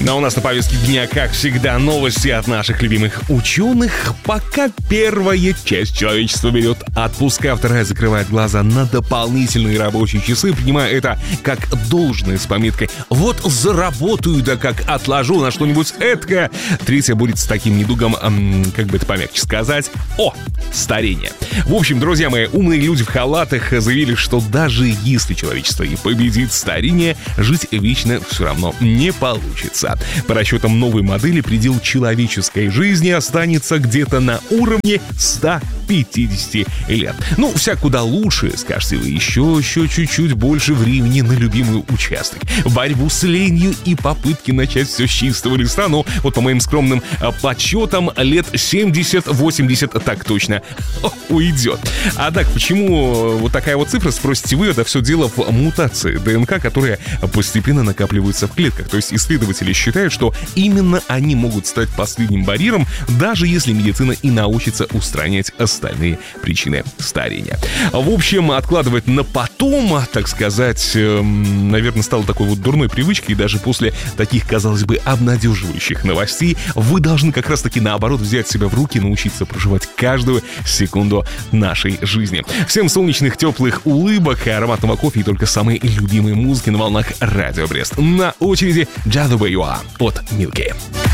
Но у нас на повестке дня, как всегда, новости от наших любимых ученых. Пока первая часть человечества берет отпуск, а вторая закрывает глаза на дополнительные рабочие часы, принимая это как должное с пометкой «вот заработаю, да как отложу на что-нибудь эткое». Третья будет с таким недугом, как бы это помягче сказать, старение. В общем, друзья мои, умные люди в халатах заявили, что даже если человечество и победит старение, жить вечно все равно не получится. По расчетам новой модели, предел человеческой жизни останется где-то на уровне 150 лет. Ну, всяк куда лучше, скажете вы, еще чуть-чуть больше времени на любимый участок, борьбу с ленью и попытки начать все с чистого листа. Ну, вот по моим скромным подсчетам, лет 70-80 так точно уйдет. А так, почему вот такая вот цифра, спросите вы? Это все дело в мутации ДНК, которые постепенно накапливаются в клетках. То есть исследователи считают, что именно они могут стать последним барьером, даже если медицина и научится устранять остальные причины старения. В общем, откладывать на потом, так сказать, наверное, стало такой вот дурной привычкой, и даже после таких, казалось бы, обнадеживающих новостей вы должны как раз-таки наоборот взять себя в руки и научиться проживать каждую секунду нашей жизни. Всем солнечных, теплых улыбок, ароматного кофе и только самые любимые музыки на волнах Радио Брест. На очереди Just the Way You Are от Milky.